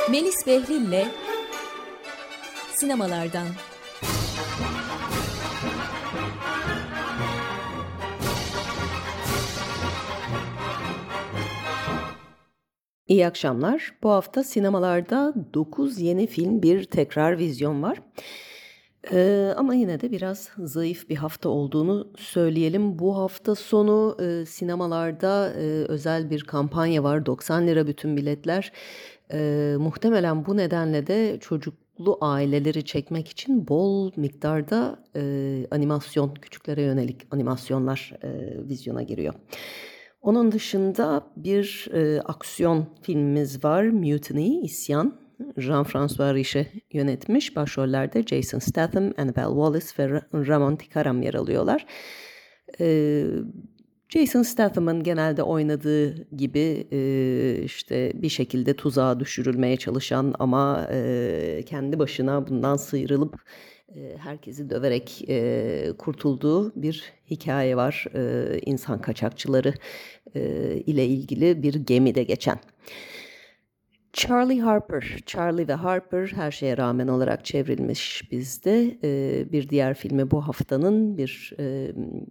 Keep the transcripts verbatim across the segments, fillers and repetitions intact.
Melis Behlil'le sinemalardan. İyi akşamlar. Bu hafta sinemalarda dokuz yeni film, bir tekrar vizyon var. Ee, ama yine de biraz zayıf bir hafta olduğunu söyleyelim. Bu hafta sonu e, sinemalarda e, özel bir kampanya var. doksan lira bütün biletler. Ee, muhtemelen bu nedenle de çocuklu aileleri çekmek için bol miktarda e, animasyon, küçüklere yönelik animasyonlar e, vizyona giriyor. Onun dışında bir e, aksiyon filmimiz var. Mutiny, İsyan. Jean-François Riche yönetmiş. Başrollerde Jason Statham, Annabelle Wallis ve Ra- Ramon Tikaram yer alıyorlar. E, Jason Statham'ın genelde oynadığı gibi e, işte bir şekilde tuzağa düşürülmeye çalışan ama e, kendi başına bundan sıyrılıp e, herkesi döverek e, kurtulduğu bir hikaye var. E, insan kaçakçıları e, ile ilgili bir gemide geçen. Charlie Harper, Charlie ve Harper her şeye rağmen olarak çevrilmiş bizde. E, bir diğer filmi bu haftanın bir e,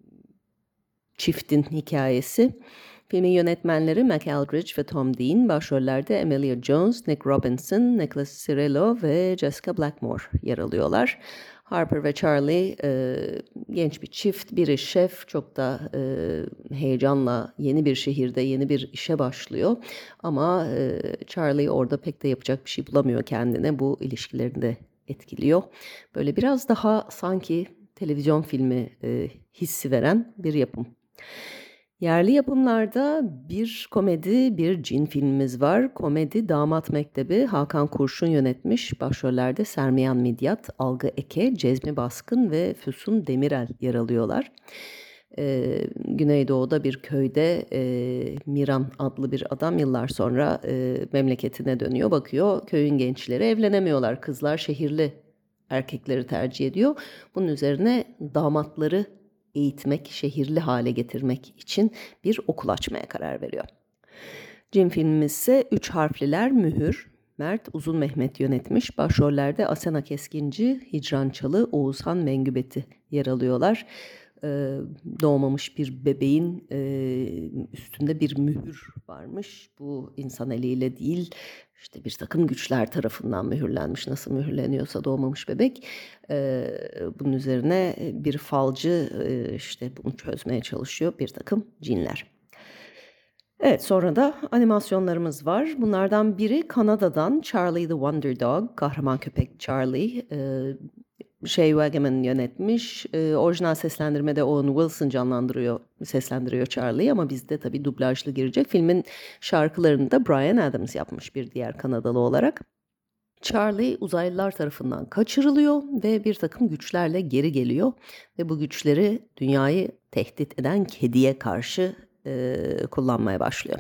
çiftin hikayesi. Filmin yönetmenleri Mac Aldrich ve Tom Dean, başrollerde Emilia Jones, Nick Robinson, Nicholas Cirillo ve Jessica Blackmore yer alıyorlar. Harper ve Charlie e, genç bir çift, biri şef, çok da e, heyecanla yeni bir şehirde yeni bir işe başlıyor. Ama e, Charlie orada pek de yapacak bir şey bulamıyor kendine, bu ilişkilerini de etkiliyor. Böyle biraz daha sanki televizyon filmi e, hissi veren bir yapım. Yerli yapımlarda bir komedi, bir cin filmimiz var. Komedi Damat Mektebi, Hakan Kurşun yönetmiş. Başrollerde Sermiyan Midyat, Algı Eke, Cezmi Baskın ve Füsun Demirel yer alıyorlar. Ee, Güneydoğu'da bir köyde e, Miran adlı bir adam yıllar sonra e, memleketine dönüyor. Bakıyor köyün gençleri evlenemiyorlar. Kızlar şehirli erkekleri tercih ediyor. Bunun üzerine damatları eğitmek, şehirli hale getirmek için bir okul açmaya karar veriyor. Cin filmimiz ise Üç Harfliler Mühür. Mert Uzun Mehmet yönetmiş. Başrollerde Asena Keskinci, Hicran Çalı, Oğuzhan Mengübeti yer alıyorlar. Ee, doğmamış bir bebeğin e, üstünde bir mühür varmış. Bu insan eliyle değil, işte bir takım güçler tarafından mühürlenmiş. Nasıl mühürleniyorsa doğmamış bebek. Ee, bunun üzerine bir falcı e, işte bunu çözmeye çalışıyor, bir takım cinler. Evet, sonra da animasyonlarımız var. Bunlardan biri Kanada'dan Charlie the Wonder Dog, kahraman köpek Charlie. Ee, Shea Wagaman yönetmiş. Ee, orijinal seslendirmede Owen Wilson canlandırıyor, seslendiriyor Charlie'yi ama bizde tabii dublajlı girecek. Filmin şarkılarını da Bryan Adams yapmış, bir diğer Kanadalı olarak. Charlie uzaylılar tarafından kaçırılıyor ve bir takım güçlerle geri geliyor ve bu güçleri dünyayı tehdit eden kediye karşı e, kullanmaya başlıyor.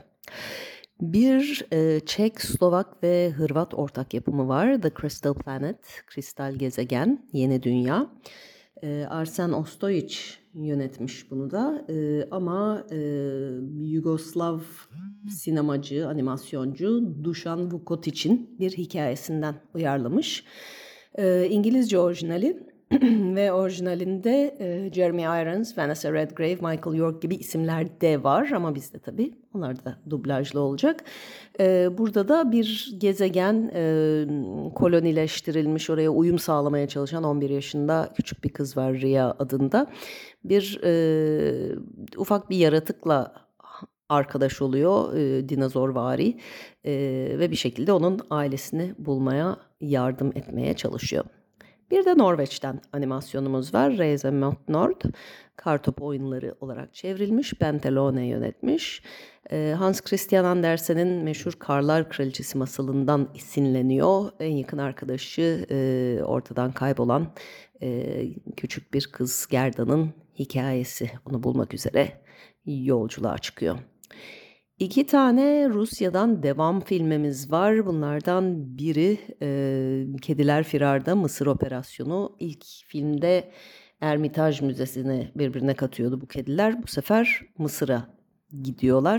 Bir e, Çek, Slovak ve Hırvat ortak yapımı var. The Crystal Planet, Kristal Gezegen, Yeni Dünya. E, Arsen Ostojic yönetmiş bunu da. E, ama e, Yugoslav sinemacı, animasyoncu Dušan Vukotic'in bir hikayesinden uyarlamış. E, İngilizce orijinali. Ve orijinalinde e, Jeremy Irons, Vanessa Redgrave, Michael York gibi isimler de var ama bizde tabii onlar da dublajlı olacak. E, burada da bir gezegen e, kolonileştirilmiş, oraya uyum sağlamaya çalışan on bir yaşında küçük bir kız var, Ria adında. Bir e, ufak bir yaratıkla arkadaş oluyor, e, dinozorvari e, ve bir şekilde onun ailesini bulmaya, yardım etmeye çalışıyor. Bir de Norveç'ten animasyonumuz var. Reise mot Nord, Kartopu Oyunları olarak çevrilmiş. Bente Lone yönetmiş. Ee, Hans Christian Andersen'in meşhur Karlar Kraliçesi masalından esinleniyor. En yakın arkadaşı e, ortadan kaybolan e, küçük bir kız Gerda'nın hikayesi. Onu bulmak üzere yolculuğa çıkıyor. İki tane Rusya'dan devam filmimiz var. Bunlardan biri e, Kediler Firar'da Mısır Operasyonu. İlk filmde Ermitaj Müzesi'ni birbirine katıyordu bu kediler. Bu sefer Mısır'a gidiyorlar.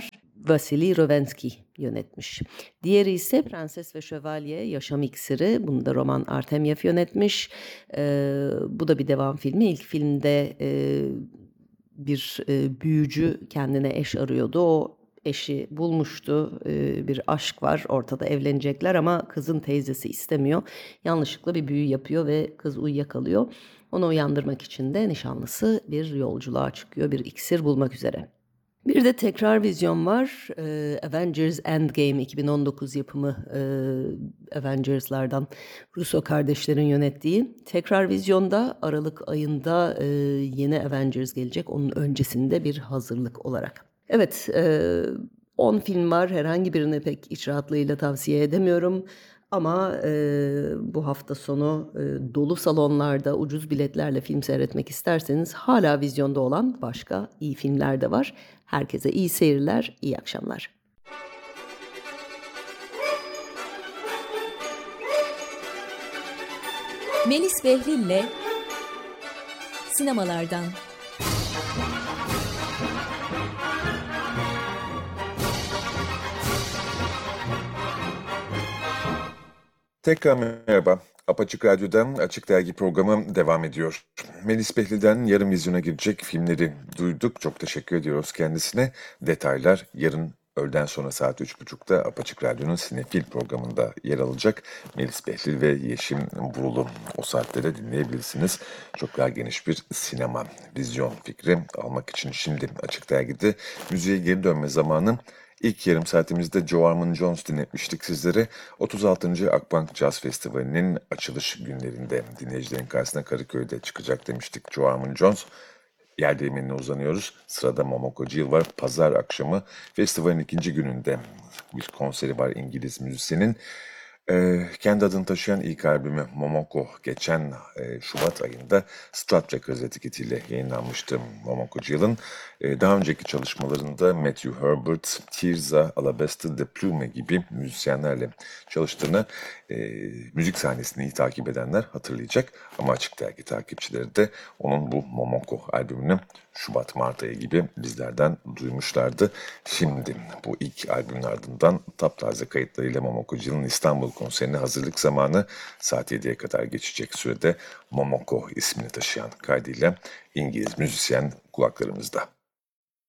Vasily Rowensky yönetmiş. Diğeri ise Prenses ve Şövalye Yaşam İksiri. Bunu da Roman Artemyev yönetmiş. Ee, bu da bir devam filmi. İlk filmde e, bir e, büyücü kendine eş arıyordu. O eşi bulmuştu. Ee, bir aşk var. Ortada evlenecekler ama kızın teyzesi istemiyor. Yanlışlıkla bir büyü yapıyor ve kız uyuyakalıyor. Onu uyandırmak için de nişanlısı bir yolculuğa çıkıyor. Bir iksir bulmak üzere. Bir de tekrar vizyon var. Ee, Avengers Endgame iki bin on dokuz yapımı e, Avengers'lardan Russo kardeşlerin yönettiği. Tekrar vizyonda Aralık ayında e, yeni Avengers gelecek. Onun öncesinde bir hazırlık olarak. Evet, e, on film var. Herhangi birini pek iç rahatlığıyla tavsiye edemiyorum. Ama e, bu hafta sonu e, dolu salonlarda ucuz biletlerle film seyretmek isterseniz hala vizyonda olan başka iyi filmler de var. Herkese iyi seyirler, iyi akşamlar. Melis Behlil'le sinemalardan. Tekrar merhaba. Apaçık Radyo'dan Açık Dergi programı devam ediyor. Melis Behlil'den yarın vizyona girecek filmleri duyduk. Çok teşekkür ediyoruz kendisine. Detaylar yarın öğleden sonra saat üç buçukta Apaçık Radyo'nun Sinefil programında yer alacak. Melis Behlil ve Yeşim Burulu o saatlere dinleyebilirsiniz. Çok daha geniş bir sinema, vizyon fikri almak için şimdi Açık Dergi'de müziğe geri dönme zamanı. İlk yarım saatimizde Joe Armand Jones dinletmiştik sizlere. otuz altıncı Akbank Jazz Festivali'nin açılış günlerinde dinleyicilerin karşısına Kadıköy'de çıkacak demiştik Joe Armand Jones. Yer değirmenine uzanıyoruz. Sırada Momoko Gill var. Pazar akşamı festivalin ikinci gününde bir konseri var İngiliz müzisyenin. Ee, kendi adını taşıyan ilk albümü Momoko geçen e, Şubat ayında Strat Records etiketiyle yayınlanmıştı Momoko Gill'in. Ee, daha önceki çalışmalarında Matthew Herbert, Tirza, Alabaster de Plume gibi müzisyenlerle çalıştığını e, müzik sahnesini iyi takip edenler hatırlayacak. Ama Açık Dergi takipçileri de onun bu Momoko albümünü Şubat-Mart ayı gibi bizlerden duymuşlardı. Şimdi bu ilk albümün ardından taptaze kayıtlarıyla Momoko Gill'in İstanbul konserine hazırlık zamanı saat yediye kadar geçecek sürede Momoko ismini taşıyan kaydıyla İngiliz müzisyen kulaklarımızda.